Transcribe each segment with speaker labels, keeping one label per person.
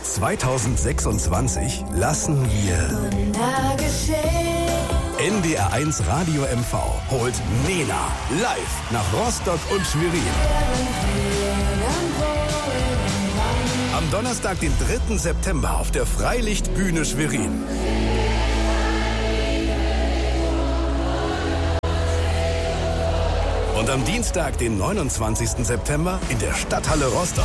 Speaker 1: 2026 lassen wir NDR1 Radio MV holt Nena live nach Rostock und Schwerin. Am Donnerstag, den 3. September auf der Freilichtbühne Schwerin. Und am Dienstag, den 29. September in der Stadthalle Rostock.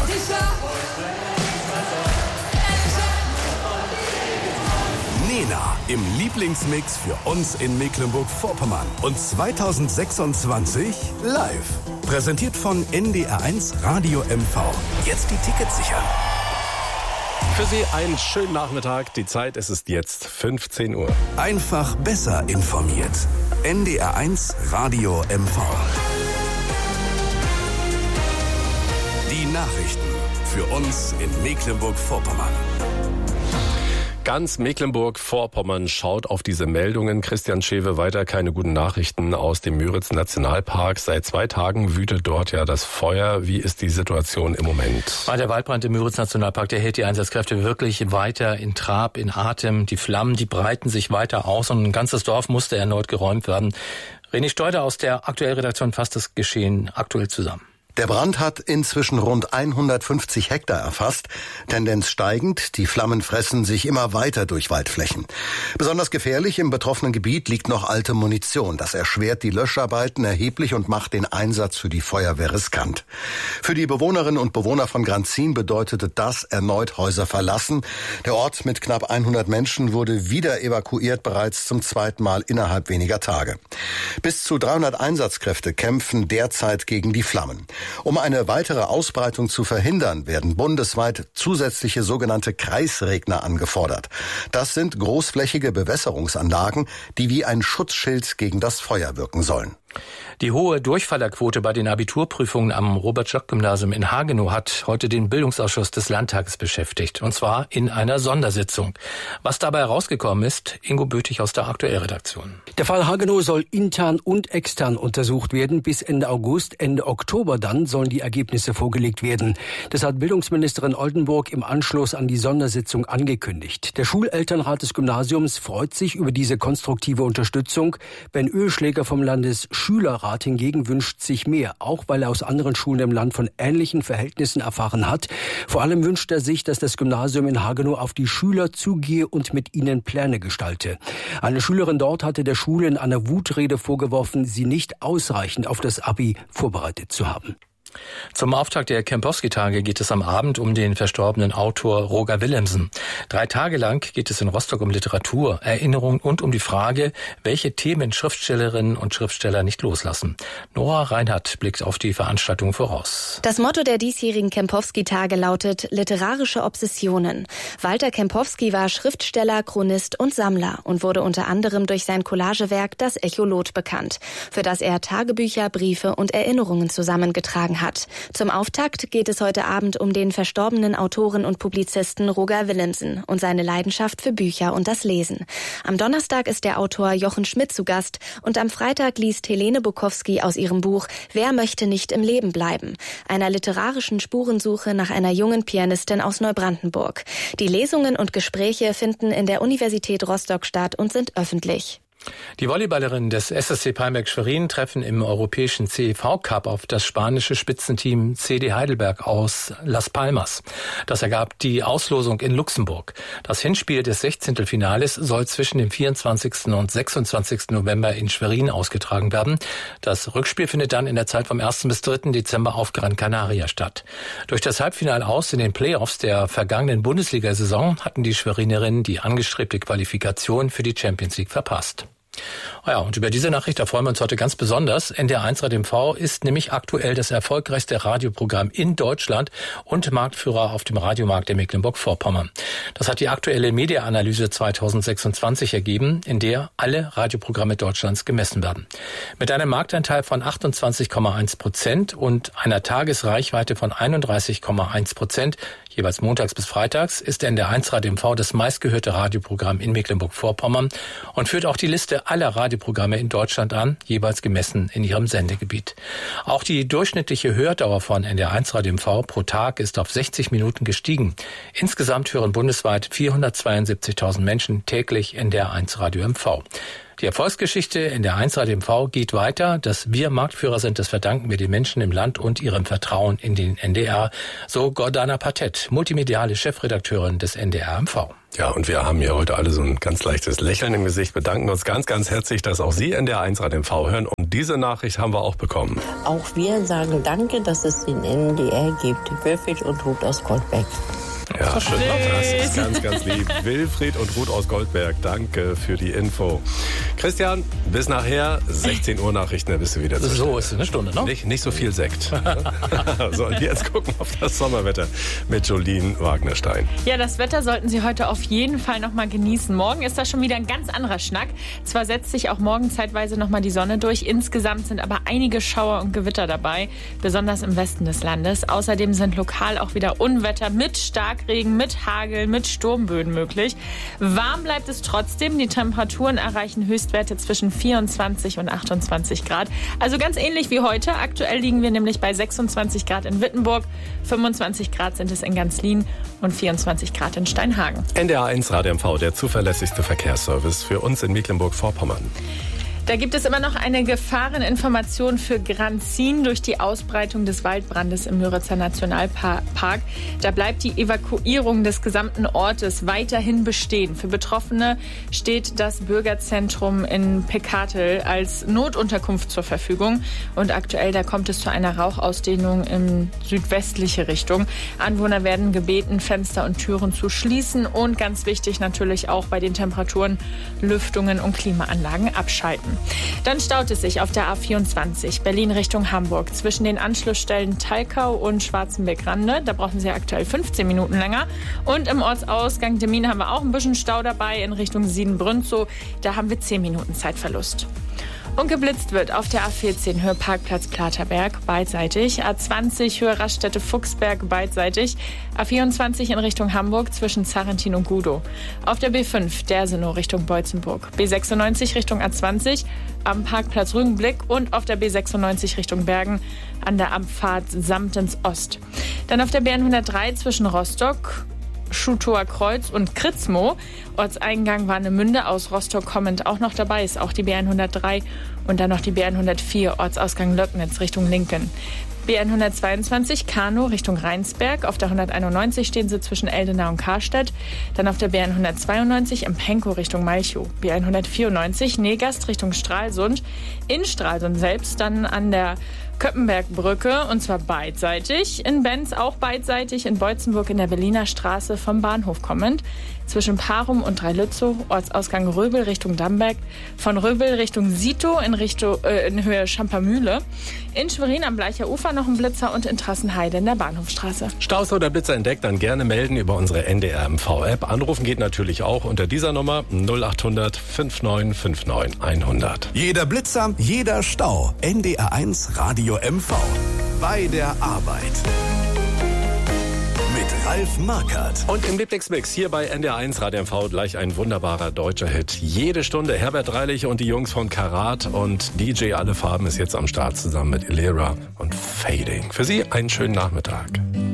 Speaker 1: Nena im Lieblingsmix für uns in Mecklenburg-Vorpommern. Und 2026 live. Präsentiert von NDR1 Radio MV. Jetzt die Tickets sichern.
Speaker 2: Für Sie einen schönen Nachmittag. Die Zeit, es ist jetzt 15 Uhr.
Speaker 1: Einfach besser informiert. NDR1 Radio MV. Die Nachrichten für uns in Mecklenburg-Vorpommern.
Speaker 2: Ganz Mecklenburg-Vorpommern schaut auf diese Meldungen. Christian Schewe, weiter keine guten Nachrichten aus dem Müritz-Nationalpark. Seit 2 Tagen wütet dort ja das Feuer. Wie ist die Situation im Moment?
Speaker 3: Der Waldbrand im Müritz-Nationalpark, der hält die Einsatzkräfte wirklich weiter in Trab, in Atem. Die Flammen, die breiten sich weiter aus und ein ganzes Dorf musste erneut geräumt werden. René Steuder aus der Aktuellredaktion fasst das Geschehen aktuell zusammen.
Speaker 4: Der Brand hat inzwischen rund 150 Hektar erfasst. Tendenz steigend, die Flammen fressen sich immer weiter durch Waldflächen. Besonders gefährlich im betroffenen Gebiet liegt noch alte Munition. Das erschwert die Löscharbeiten erheblich und macht den Einsatz für die Feuerwehr riskant. Für die Bewohnerinnen und Bewohner von Granzin bedeutete das erneut Häuser verlassen. Der Ort mit knapp 100 Menschen wurde wieder evakuiert, bereits zum 2. Mal innerhalb weniger Tage. Bis zu 300 Einsatzkräfte kämpfen derzeit gegen die Flammen. Um eine weitere Ausbreitung zu verhindern, werden bundesweit zusätzliche sogenannte Kreisregner angefordert. Das sind großflächige Bewässerungsanlagen, die wie ein Schutzschild gegen das Feuer wirken sollen.
Speaker 3: Die hohe Durchfallerquote bei den Abiturprüfungen am Robert-Schock-Gymnasium in Hagenow hat heute den Bildungsausschuss des Landtages beschäftigt. Und zwar in einer Sondersitzung. Was dabei herausgekommen ist, Ingo Bötig aus der Aktuellredaktion.
Speaker 5: Der Fall Hagenow soll intern und extern untersucht werden. Bis Ende August, Ende Oktober dann sollen die Ergebnisse vorgelegt werden. Das hat Bildungsministerin Oldenburg im Anschluss an die Sondersitzung angekündigt. Der Schulelternrat des Gymnasiums freut sich über diese konstruktive Unterstützung. Ben Oeschläger vom Landesschülerrat hingegen wünscht sich mehr, auch weil er aus anderen Schulen im Land von ähnlichen Verhältnissen erfahren hat. Vor allem wünscht er sich, dass das Gymnasium in Hagenow auf die Schüler zugehe und mit ihnen Pläne gestalte. Eine Schülerin dort hatte der Schule in einer Wutrede vorgeworfen, sie nicht ausreichend auf das Abi vorbereitet zu haben.
Speaker 3: Zum Auftakt der Kempowski-Tage geht es am Abend um den verstorbenen Autor Roger Willemsen. 3 Tage lang geht es in Rostock um Literatur, Erinnerung und um die Frage, welche Themen Schriftstellerinnen und Schriftsteller nicht loslassen. Nora Reinhardt blickt auf die Veranstaltung voraus.
Speaker 6: Das Motto der diesjährigen Kempowski-Tage lautet literarische Obsessionen. Walter Kempowski war Schriftsteller, Chronist und Sammler und wurde unter anderem durch sein Collagewerk Das Echolot bekannt, für das er Tagebücher, Briefe und Erinnerungen zusammengetragen hat. Zum Auftakt geht es heute Abend um den verstorbenen Autoren und Publizisten Roger Willemsen und seine Leidenschaft für Bücher und das Lesen. Am Donnerstag ist der Autor Jochen Schmidt zu Gast und am Freitag liest Helene Bukowski aus ihrem Buch Wer möchte nicht im Leben bleiben? Einer literarischen Spurensuche nach einer jungen Pianistin aus Neubrandenburg. Die Lesungen und Gespräche finden in der Universität Rostock statt und sind öffentlich.
Speaker 3: Die Volleyballerinnen des SSC Palmberg Schwerin treffen im europäischen CEV Cup auf das spanische Spitzenteam CD Heidelberg aus Las Palmas. Das ergab die Auslosung in Luxemburg. Das Hinspiel des 16. Finales soll zwischen dem 24. und 26. November in Schwerin ausgetragen werden. Das Rückspiel findet dann in der Zeit vom 1. bis 3. Dezember auf Gran Canaria statt. Durch das Halbfinale aus in den Playoffs der vergangenen Bundesliga-Saison hatten die Schwerinerinnen die angestrebte Qualifikation für die Champions League verpasst. Ja, und über diese Nachricht, da freuen wir uns heute ganz besonders. NDR1 Radio MV ist nämlich aktuell das erfolgreichste Radioprogramm in Deutschland und Marktführer auf dem Radiomarkt der Mecklenburg-Vorpommern. Das hat die aktuelle Media-Analyse 2026 ergeben, in der alle Radioprogramme Deutschlands gemessen werden. Mit einem Marktanteil von 28,1% und einer Tagesreichweite von 31,1%, Jeweils montags bis freitags ist NDR1 Radio MV das meistgehörte Radioprogramm in Mecklenburg-Vorpommern und führt auch die Liste aller Radioprogramme in Deutschland an, jeweils gemessen in ihrem Sendegebiet. Auch die durchschnittliche Hördauer von NDR1 Radio MV pro Tag ist auf 60 Minuten gestiegen. Insgesamt hören bundesweit 472.000 Menschen täglich NDR1 Radio MV. Die Erfolgsgeschichte NDR1 Radio MV geht weiter. Dass wir Marktführer sind, das verdanken wir den Menschen im Land und ihrem Vertrauen in den NDR. So Gordana Patet, multimediale Chefredakteurin des NDR MV.
Speaker 2: Ja, und wir haben hier heute alle so ein ganz leichtes Lächeln im Gesicht, bedanken uns ganz, ganz herzlich, dass auch Sie NDR1 Radio MV hören. Und diese Nachricht haben wir auch bekommen.
Speaker 7: Auch wir sagen Danke, dass es den NDR gibt. Wilfried und Ruth aus Goldberg.
Speaker 2: Ja, schön. Das ist ganz, ganz lieb. Wilfried und Ruth aus Goldberg, danke für die Info. Christian, bis nachher, 16 Uhr Nachrichten, da bist du wieder zu
Speaker 3: So Stelle. Ist eine Stunde, ne?
Speaker 2: Nicht so viel Sekt. So, und jetzt gucken auf das Sommerwetter mit Jolien Wagnerstein.
Speaker 8: Ja, das Wetter sollten Sie heute auf jeden Fall noch mal genießen. Morgen ist das schon wieder ein ganz anderer Schnack. Zwar setzt sich auch morgen zeitweise noch mal die Sonne durch. Insgesamt sind aber einige Schauer und Gewitter dabei, besonders im Westen des Landes. Außerdem sind lokal auch wieder Unwetter mit Starkregen, mit Hagel, mit Sturmböen möglich. Warm bleibt es trotzdem. Die Temperaturen erreichen Höchstwerte zwischen 24 und 28 Grad. Also ganz ähnlich wie heute. Aktuell liegen wir nämlich bei 26 Grad in Wittenburg, 25 Grad sind es in Ganzlin und 24 Grad in Steinhagen.
Speaker 2: NDR1 Radio MV, der zuverlässigste Verkehrsservice für uns in Mecklenburg-Vorpommern.
Speaker 8: Da gibt es immer noch eine Gefahreninformation für Granzin durch die Ausbreitung des Waldbrandes im Müritzer Nationalpark. Da bleibt die Evakuierung des gesamten Ortes weiterhin bestehen. Für Betroffene steht das Bürgerzentrum in Pekatel als Notunterkunft zur Verfügung. Und aktuell, da kommt es zu einer Rauchausdehnung in südwestliche Richtung. Anwohner werden gebeten, Fenster und Türen zu schließen und ganz wichtig natürlich auch bei den Temperaturen Lüftungen und Klimaanlagen abschalten. Dann staut es sich auf der A24 Berlin Richtung Hamburg zwischen den Anschlussstellen Thalkau und Schwarzenberg-Rande. Da brauchen Sie aktuell 15 Minuten länger. Und im Ortsausgang Demmin haben wir auch ein bisschen Stau dabei in Richtung Siedenbrünzow. Da haben wir 10 Minuten Zeitverlust. Und geblitzt wird auf der A14 Höhe Parkplatz Klaterberg beidseitig, A20 Höhe Raststätte Fuchsberg beidseitig, A24 in Richtung Hamburg zwischen Zarrentin und Gudow. Auf der B5 Dersenow Richtung Beutzenburg, B96 Richtung A20 am Parkplatz Rügenblick und auf der B96 Richtung Bergen an der Abfahrt Samtens Ost. Dann auf der B103 zwischen Rostock, Schutower Kreuz und Kritzmo. Ortseingang Warnemünde, aus Rostock kommend auch noch dabei, ist auch die B103 und dann noch die B104 Ortsausgang Löcknitz Richtung Linken. B122 Kanow Richtung Rheinsberg. Auf der 191 stehen sie zwischen Eldenau und Karstedt. Dann auf der B192 im Penkow Richtung Malchow. B194 Negast Richtung Stralsund. In Stralsund selbst dann an der Köppenbergbrücke und zwar beidseitig. In Benz auch beidseitig. In Beutzenburg in der Berliner Straße vom Bahnhof kommend. Zwischen Parum und Dreilützow, Ortsausgang Röbel Richtung Damberg. Von Röbel Richtung Sito in Höhe Schampermühle. In Schwerin am Bleicher Ufer noch ein Blitzer und in Trassenheide in der Bahnhofstraße.
Speaker 2: Staus oder Blitzer entdeckt, dann gerne melden über unsere NDR MV-App. Anrufen geht natürlich auch unter dieser Nummer 0800 5959 100.
Speaker 1: Jeder Blitzer, jeder Stau. NDR1 Radio MV. Bei der Arbeit. Mit Ralf Markert.
Speaker 2: Und im Lieblingsmix hier bei NDR1 Radio MV gleich ein wunderbarer deutscher Hit. Jede Stunde Herbert Dreilich und die Jungs von Karat und DJ Alle Farben ist jetzt am Start zusammen mit Ilera und Fading. Für Sie einen schönen Nachmittag.